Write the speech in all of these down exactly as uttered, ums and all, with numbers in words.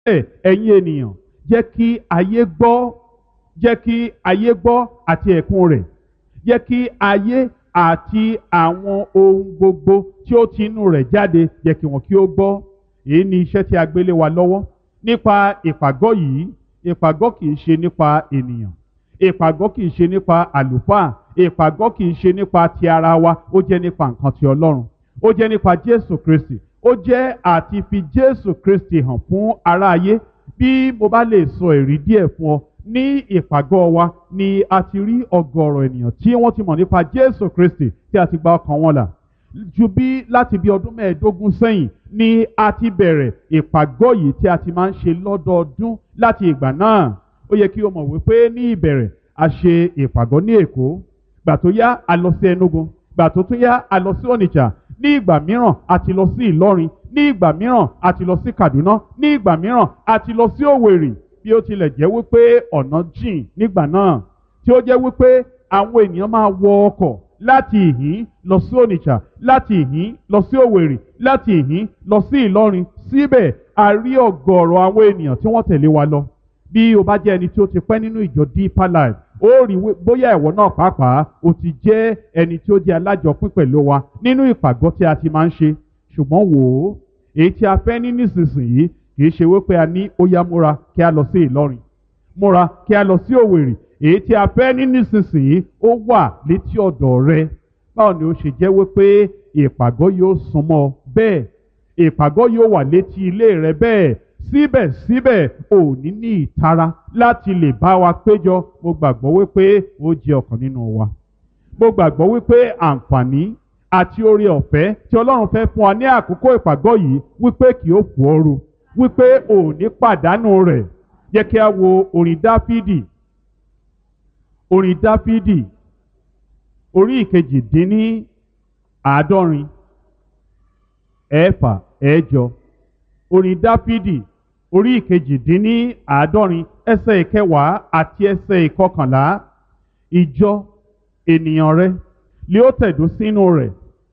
ẹ̀yin ènìyàn, jẹ́ kí ayé gbọ́, jẹ́ kí ayé gbọ́ àti ẹ̀kún rẹ̀, jẹ́ kí ayé àti àwọn ohun gbogbo tí ó ti inú rẹ̀ jáde jẹ́ kí wọn kí ó gbọ́. Èyí ni iṣẹ́ tí a gbélé wa lọ́wọ́ nípa ìpàgọ́ yìí. Ìpàgọ́ kì í ṣe nípa ènìyàn, ìpàgọ́ kì í ṣe nípa àlùfáà, ìpàgọ́ kì í ṣe nípa ti ara wa, ó jẹ́ nípa nǹkan ti Ọlọ́run, ó jẹ́ nípa Jésù Kristi, ó jẹ́ àti fi Jésù Kristi hàn fún aráyé. Bí mo bá lè sọ èrí díẹ̀ fún ọ, ní ìpàgọ́ wa ni a ti rí ọ̀gọ̀rọ̀ ènìyàn tí wọ́n ti mọ̀ nípa Jésù Kristi tí a ti gba ọkàn wọn là. Ju bí láti bí ọdún mẹ́ẹ̀ẹ́dógún sẹ́yìn ni a ti bẹ̀rẹ̀ ìpàgọ́ yìí tí a ti máa ń ṣe lọ́dọọdún láti ìgbà náà. Ó yẹ kí o mọ̀ wípé ní ìbẹ̀rẹ̀ a ṣe ìpàgọ́ ní Èkó, gbà tó yá a lọ sí Enugu, gbà tó tún yá a lọ sí Onitsha, ní ìgbà mìíràn a ti lọ sí Ìlọrin, ní ìgbà mìíràn a ti lọ sí Kaduna, ní ìgbà mìíràn a ti lọ sí Òwèrì. Bí ó tilẹ̀ jẹ́ wípé ọ̀nà jìn nígbà náà, tí ó jẹ́ wípé àwọn ènìyàn máa wọ ọkọ̀ láti ìhín lọ sí Onitsha, láti ìhín lọ sí Òwèrì, láti ìhín lọ sí Ìlọrin. Síbẹ̀ a rí ọ̀gọ̀rọ̀ àwọn ènìyàn tí wọ́n tẹ̀lé wa lọ. Bí o bá jẹ́ ẹni tí ó ti pẹ́ nínú ìjọ Deeper Life, ó rí bóyá ìwọ náà pàápàá o ti jẹ́ ẹni tí ó jẹ́ alájọpín pẹ̀lú wa nínú ìpàgọ́ tí a ti máa ń ṣe. Ṣùgbọ́n wò ó, èyí tí a fẹ́ ní nísinsìnyí kì í ṣe wípé a ní ó yá múra kí a lọ sí Ìlọrin, múra kí a lọ sí Òwèrì. Èyí tí a fẹ́ ní nísinsìnyí ó wà létí ọ̀dọ̀ rẹ. Báwo ni ó ṣe jẹ́ wípé ìpàgọ́ yóò súnmọ́ bẹ́ẹ̀, ìpàgọ́ yóò wà létí ilé rẹ bẹ́ẹ̀, síbẹ̀síbẹ̀ ò ní ní ìtara láti lè bá wa péjọ? Mo gbàgbọ́ wípé ó jẹ́ ọ̀kan nínú wa. Mo gbàgbọ́ wípé àǹfààní àti oore ọ̀fẹ́ tí Ọlọ́run fẹ́ fún wa ní àkókò ìpàgọ́ yìí wípé kì ó fò ooru, wípé ò ní pàdánù rẹ̀. Jẹ́ kí a wo orin Dáfídì, orin Dáfídì orí ìkejì dín ní àádọ́rin ẹ̀fà ẹ̀jọ. Orin Dáfídì orí ìkejì dín ní àádọ́rin ẹsẹ̀ ìkẹwàá àti ẹsẹ̀ ìkọkànlá. Ìjọ ènìyàn rẹ lé ó tẹ̀dó sínú rẹ̀,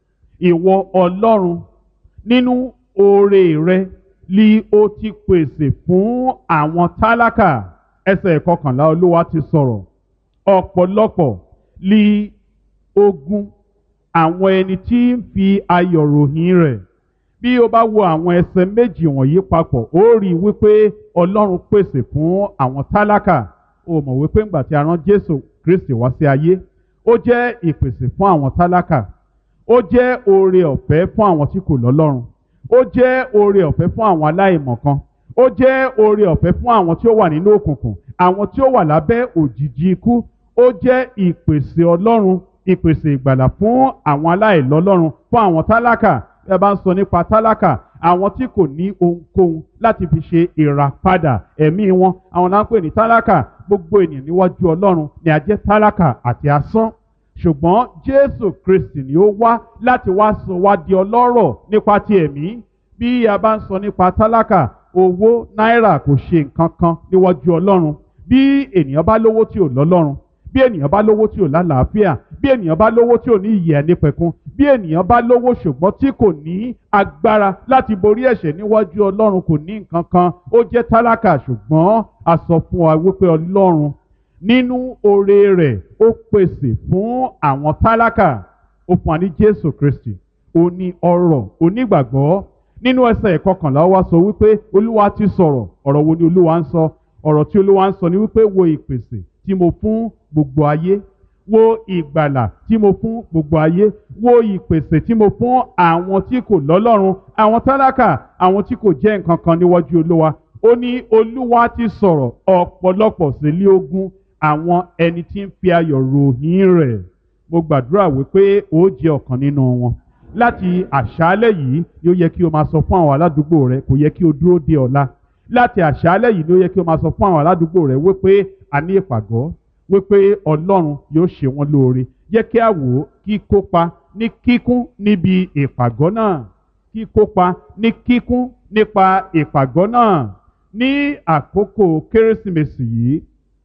ìwọ Ọlọ́run nínú oore rẹ lí ó ti pèsè fún àwọn tálákà. Ẹsẹ̀ ìkọkànlá Olúwa ti sọ̀rọ̀. Ọ̀pọ̀lọpọ̀ lí ogun àwọn ẹni tí ń fi ayọ̀ ròyìn rẹ̀. Bí o bá wo àwọn ẹsẹ̀ méjì wọ̀nyí papọ̀, ó rí wípé Ọlọ́run pèsè fún àwọn tálákà. O mọ̀ wípé ńgbà tí a rán Jésù Kristi wá sí ayé, ó jẹ́ ìpèsè fún àwọn tálákà, ó jẹ́ oore ọ̀fẹ́ fún àwọn tí kò lọ́lọ́run, ó jẹ́ oore ọ̀fẹ́ fún àwọn aláìmọ̀kan, ó jẹ́ oore ọ̀fẹ́ fún àwọn tí ó wà nínú òkùnkùn, àwọn tí ó wà lábẹ́ òjìji ikú. Ó jẹ́ ìpèsè Ọlọ́run, ìpèsè ìgbàlà fún àwọn aláìlọ́lọ́run, fún àwọn tálákà. Ẹ bá ń sọ nípa tálákà, àwọn tí kò ní ohunkóhun láti fi ṣe ìràpadà ẹ̀mí wọn, àwọn là ń pè ní tálákà. Gbogbo ènìyàn níwájú Ọlọ́run ni a jẹ́ tálákà àti asán. Ṣùgbọ́n Jésù Kristi ni ó wá láti wá sọ wá di ọlọ́rọ̀ nípa ti ẹ̀mí. Bí a bá ń sọ nípa tálákà, owó náírà kò ṣe nǹkan kan níwájú Ọlọ́run. Bí ènìyàn bá lówó tí ò lọ́lọ́run, bí ènìyàn bá lówó tí ò lálàáfíà, bí ènìyàn bá lówó tí ò ní ìyè àìnípẹ̀kun, bí ènìyàn bá lówó ṣùgbọ́n tí kò ní agbára láti borí ẹ̀ṣẹ̀ níwájú Ọlọ́run, kò ní nǹkan kan, ó jẹ́ tálákà. Ṣùgbọ́n a sọ fún wa wípé Ọlọ́run nínú oore rẹ̀ ó pèsè fún àwọn tálákà. Ó fún wa ní Jésù Kristi, ó ní ọrọ̀ onígbàgbọ́. Nínú ẹsẹ̀ ìkọkànlá wa sọ wípé Olúwa ti sọ̀rọ̀. Ọ̀rọ̀ wo ni Olúwa ń sọ? Ọ̀rọ̀ tí Olúwa ń sọ ni wípé wo ìpèsè tí mo fún gbogbo ayé, wo ìgbàlà tí mo fún gbogbo ayé, wo ìpèsè tí mo fún àwọn tí kò lọ́lọ́run, àwọn tálákà, àwọn tí kò jẹ́ nǹkan kan níwájú Olúwa. Ó ní Olúwa ti sọ̀rọ̀, ọ̀pọ̀lọpọ̀ sì lé ogun àwọn ẹni tí ń fi ayọ̀ ròyìn rẹ̀. Mo gbàdúrà wípé ó jẹ́ ọ̀kan nínú wọn. Láti àṣálẹ́ yìí ni ó yẹ kí o máa sọ fún àwọn aládùúgbò rẹ, kò yẹ kí o dúró de ọ̀la. Láti àṣálẹ́ yìí ni ó yẹ kí o máa sọ fún àwọn aládùúgbò rẹ wípé a ní ìpàgọ́, wípé Ọlọ́run yóò ṣe wọ́n lóore. Jẹ́ kí a wò ó kíkópa ní kíkún níbi ìpàgọ́ náà, kíkópa ní kíkún nípa ìpàgọ́ náà. Ní àkókò Kérésìmesì yìí,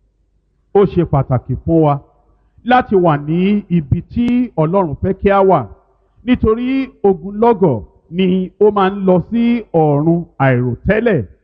ó ṣe pàtàkì fún wa láti wà ní ibi tí Ọlọ́run fẹ́ kí a wà, nítorí ogunlọ́gọ̀ ni ó máa ń lọ sí ọ̀run àìròtẹ́lẹ̀